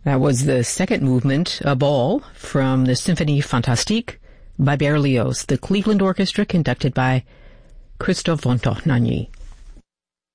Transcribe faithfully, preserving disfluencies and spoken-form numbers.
That was the second movement, A Ball, from the Symphonie Fantastique by Berlioz, the Cleveland Orchestra conducted by Christoph von Dohnanyi.